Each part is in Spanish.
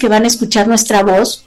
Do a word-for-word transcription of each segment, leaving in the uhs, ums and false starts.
que van a escuchar nuestra voz,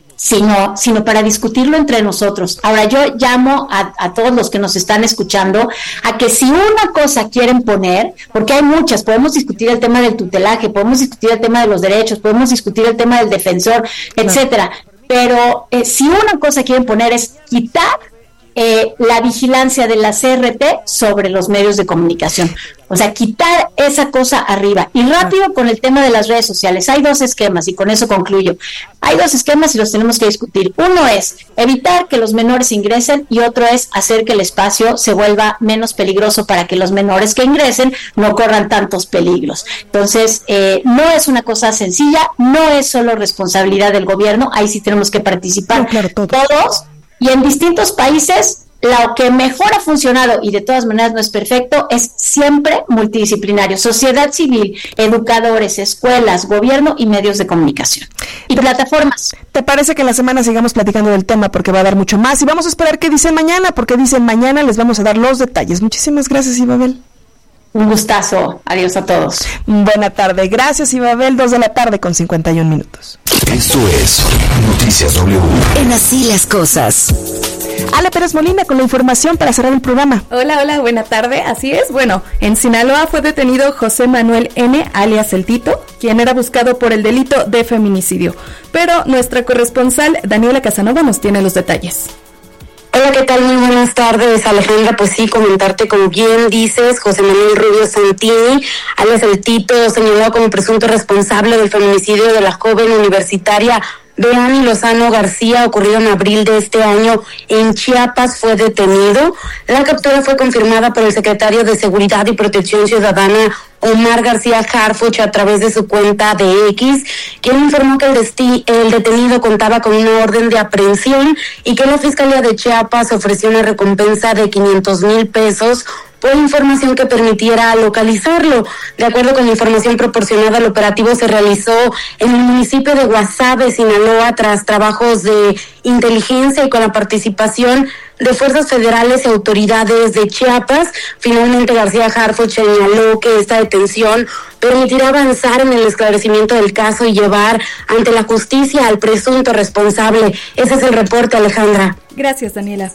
sino, sino para discutirlo entre nosotros. Ahora, yo llamo a, a todos los que nos están escuchando a que si una cosa quieren poner, porque hay muchas, podemos discutir el tema del tutelaje, podemos discutir el tema de los derechos, podemos discutir el tema del defensor, etcétera, pero eh, si una cosa quieren poner es quitar Eh, la vigilancia de la C R T sobre los medios de comunicación, o sea, quitar esa cosa arriba. Y rápido con el tema de las redes sociales, hay dos esquemas y con eso concluyo. Hay dos esquemas y los tenemos que discutir. Uno es evitar que los menores ingresen y otro es hacer que el espacio se vuelva menos peligroso para que los menores que ingresen no corran tantos peligros. Entonces, eh, no es una cosa sencilla, no es solo responsabilidad del gobierno, ahí sí tenemos que participar no, claro, todo. todos. Y en distintos países, lo que mejor ha funcionado, y de todas maneras no es perfecto, es siempre multidisciplinario. Sociedad civil, educadores, escuelas, gobierno y medios de comunicación. Y plataformas. ¿Te parece que en la semana sigamos platicando del tema? Porque va a dar mucho más. Y vamos a esperar qué dicen mañana, porque dicen mañana les vamos a dar los detalles. Muchísimas gracias, Ibabel. Un gustazo. Adiós a todos. Buena tarde. Gracias, Ibabel. Dos de la tarde con cincuenta y un minutos. Esto es Noticias W. En Así las Cosas. Ale Pérez Molina con la información para cerrar el programa. Hola, hola, buena tarde. Así es. Bueno, en Sinaloa fue detenido José Manuel N., alias El Tito, quien era buscado por el delito de feminicidio. Pero nuestra corresponsal, Daniela Casanova, nos tiene los detalles. Hola, ¿qué tal? Muy buenas tardes, Alejandra. Pues sí, comentarte, como bien dices, José Manuel Rubio Santini, alias El Tito, señalado como presunto responsable del feminicidio de la joven universitaria Beani Lozano García, ocurrido en abril de este año en Chiapas, fue detenido. La captura fue confirmada por el secretario de Seguridad y Protección Ciudadana, Omar García Harfuch, a través de su cuenta de X, quien informó que el, desti- el detenido contaba con una orden de aprehensión y que la Fiscalía de Chiapas ofreció una recompensa de quinientos mil pesos por información que permitiera localizarlo. De acuerdo con la información proporcionada, el operativo se realizó en el municipio de Guasave, Sinaloa, tras trabajos de inteligencia y con la participación de fuerzas federales y autoridades de Chiapas. Finalmente, García Harfuch señaló que esta detención permitirá avanzar en el esclarecimiento del caso y llevar ante la justicia al presunto responsable. Ese es el reporte, Alejandra. Gracias, Daniela.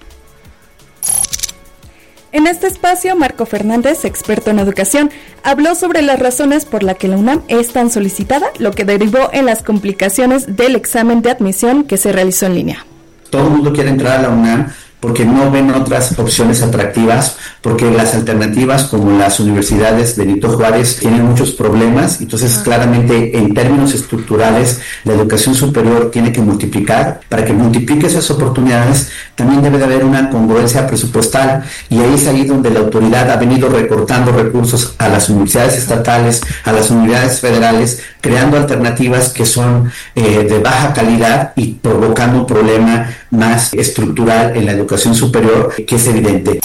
En este espacio, Marco Fernández, experto en educación, habló sobre las razones por las que la UNAM es tan solicitada, lo que derivó en las complicaciones del examen de admisión que se realizó en línea. Todo el mundo quiere entrar a la UNAM porque no ven otras opciones atractivas, porque las alternativas como las universidades Benito Juárez tienen muchos problemas. Entonces, claramente, en términos estructurales, la educación superior tiene que multiplicar. Para que multiplique esas oportunidades, también debe de haber una congruencia presupuestal, y ahí es ahí donde la autoridad ha venido recortando recursos a las universidades estatales, a las universidades federales, creando alternativas que son eh, de baja calidad y provocando un problema más estructural en la educación superior, que es evidente.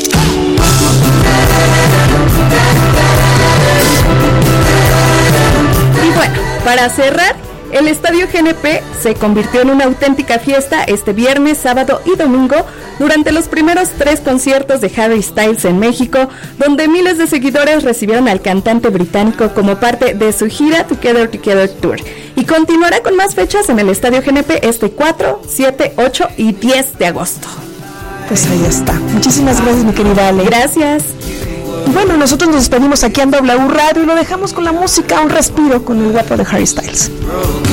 Y bueno, para cerrar, el Estadio G N P se convirtió en una auténtica fiesta este viernes, sábado y domingo durante los primeros tres conciertos de Harry Styles en México, donde miles de seguidores recibieron al cantante británico como parte de su gira Together Together Tour. Y continuará con más fechas en el Estadio G N P este cuatro, siete, ocho y diez de agosto. Pues ahí está. Muchísimas gracias, mi querida Ale. Gracias. Bueno, nosotros nos despedimos aquí en W Radio y lo dejamos con la música, un respiro con el guapo de Harry Styles.